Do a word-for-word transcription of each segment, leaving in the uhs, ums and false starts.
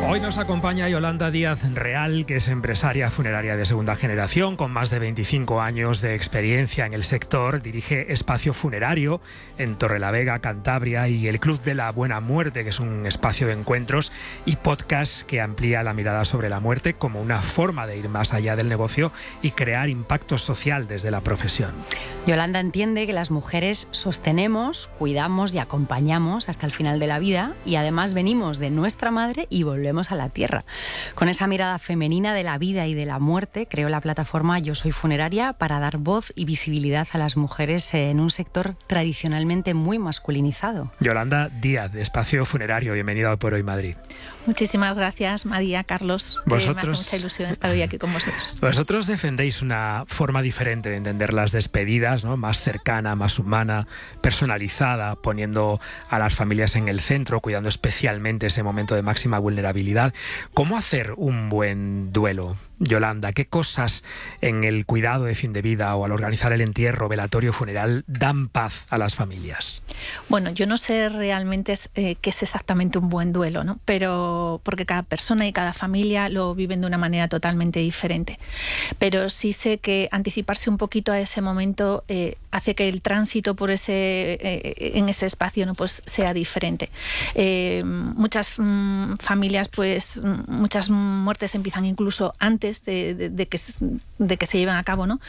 Hoy nos acompaña Yolanda Díaz Real, que es empresaria funeraria de segunda generación, con más de veinticinco años de experiencia en el sector. Dirige Espacio Funerario en Torrelavega, Cantabria, y el Club de la Buena Muerte, que es un espacio de encuentros y podcast que amplía la mirada sobre la muerte como una forma de ir más allá del negocio y crear impacto social desde la profesión. Yolanda entiende que las mujeres sostenemos, cuidamos y acompañamos hasta el final de la vida, y además venimos de nuestra madre y volvemos a la tierra. Con esa mirada femenina de la vida y de la muerte, creó la plataforma Yo Soy Funeraria para dar voz y visibilidad a las mujeres en un sector tradicionalmente muy masculinizado. Yolanda Díaz, de Espacio Funerario, bienvenida a Por Hoy Madrid. Muchísimas gracias, María, Carlos. Vosotros, eh, me hace mucha ilusión estar hoy aquí con vosotros. Vosotros defendéis una forma diferente de entender las despedidas, ¿no? Más cercana, más humana, personalizada, poniendo a las familias en el centro, cuidando especialmente ese momento de máxima vulnerabilidad. ¿Cómo hacer un buen duelo? Yolanda, ¿qué cosas en el cuidado de fin de vida o al organizar el entierro, velatorio, funeral dan paz a las familias? Bueno, yo no sé realmente eh, qué es exactamente un buen duelo, ¿no? Pero porque cada persona y cada familia lo viven de una manera totalmente diferente. Pero sí sé que anticiparse un poquito a ese momento eh, hace que el tránsito por ese eh, en ese espacio, ¿no? Pues sea diferente. Eh, muchas mm, familias, pues muchas muertes empiezan incluso antes De, de, de, que, de que se lleven a cabo, ¿no?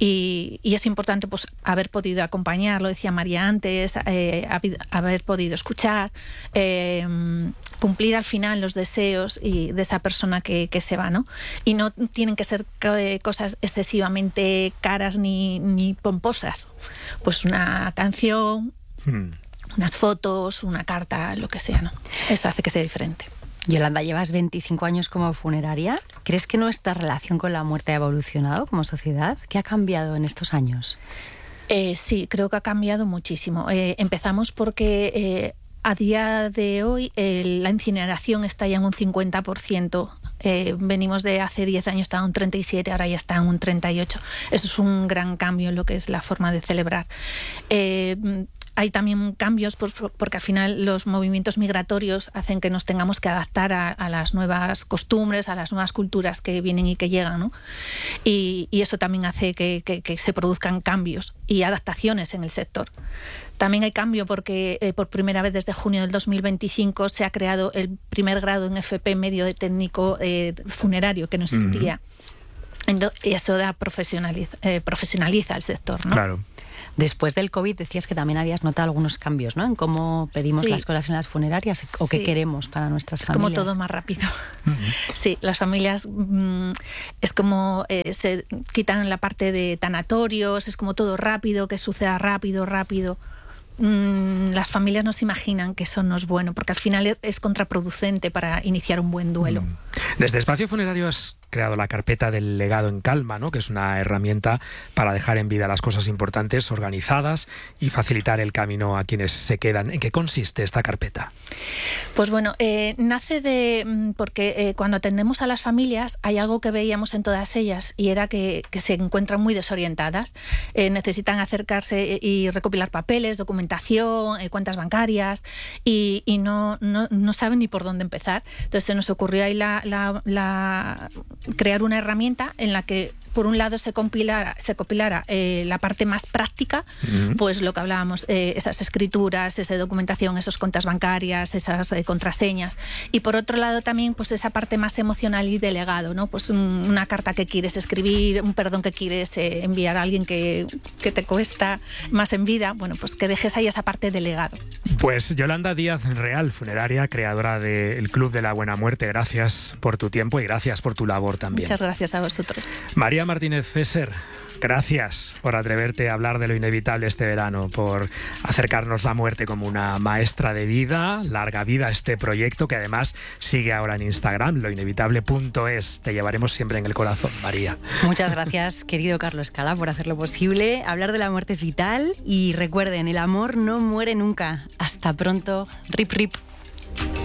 Y, y es importante, pues, haber podido acompañar, lo decía María antes, eh, haber podido escuchar, eh, cumplir al final los deseos y de esa persona que, que se va, ¿no? Y no tienen que ser eh, cosas excesivamente caras ni, ni pomposas. Pues una canción, hmm. unas fotos, una carta, lo que sea, ¿no? Eso hace que sea diferente. Yolanda, llevas veinticinco años como funeraria. ¿Crees que nuestra relación con la muerte ha evolucionado como sociedad? ¿Qué ha cambiado en estos años? Eh, sí, creo que ha cambiado muchísimo. Eh, empezamos porque eh, a día de hoy eh, la incineración está ya en un cincuenta por ciento. Eh, venimos de hace diez años, estaba en un treinta y siete, ahora ya está en un treinta y ocho. Eso es un gran cambio en lo que es la forma de celebrar. Eh, Hay también cambios pues, porque al final los movimientos migratorios hacen que nos tengamos que adaptar a, a las nuevas costumbres, a las nuevas culturas que vienen y que llegan, ¿no? Y, y eso también hace que, que, que se produzcan cambios y adaptaciones en el sector. También hay cambio porque eh, por primera vez desde junio del dos mil veinticinco se ha creado el primer grado en F P medio de técnico eh, funerario, que no existía. Uh-huh. Y eso da profesionaliza, eh, profesionaliza el sector, ¿no? Claro. Después del COVID decías que también habías notado algunos cambios, ¿no? En cómo pedimos sí. las cosas en las funerarias o qué sí. queremos para nuestras es familias. Es como todo más rápido. Uh-huh. Sí, las familias mmm, es como eh, se quitan la parte de tanatorios, es como todo rápido, que suceda rápido, rápido. Mm, las familias no se imaginan que eso no es bueno, porque al final es contraproducente para iniciar un buen duelo. Mm. Desde Espacio Funerario has creado la carpeta del legado en calma, ¿no? Que es una herramienta para dejar en vida las cosas importantes organizadas y facilitar el camino a quienes se quedan. ¿En qué consiste esta carpeta? Pues bueno, eh, nace de porque eh, cuando atendemos a las familias hay algo que veíamos en todas ellas y era que, que se encuentran muy desorientadas, eh, necesitan acercarse y recopilar papeles, documentación, eh, cuentas bancarias y, y no, no, no saben ni por dónde empezar. Entonces se nos ocurrió ahí la, la, la crear una herramienta en la que por un lado se compilara, se compilara eh, la parte más práctica, uh-huh. pues lo que hablábamos, eh, esas escrituras, esa documentación, esas cuentas bancarias, esas eh, contraseñas, y por otro lado también pues esa parte más emocional y de legado, ¿no? Pues un, una carta que quieres escribir, un perdón que quieres eh, enviar a alguien que, que te cuesta más en vida, bueno, pues que dejes ahí esa parte de legado. Pues Yolanda Díaz Real, funeraria, creadora del Club de la Buena Muerte, gracias por tu tiempo y gracias por tu labor también. Muchas gracias a vosotros. María Martínez Fesser, gracias por atreverte a hablar de lo inevitable este verano, por acercarnos la muerte como una maestra de vida. Larga vida este proyecto que además sigue ahora en Instagram, lo inevitable punto es. Te llevaremos siempre en el corazón, María. Muchas gracias, querido Carlos Cala, por hacerlo posible. Hablar de la muerte es vital y recuerden, el amor no muere nunca. Hasta pronto. Rip, rip.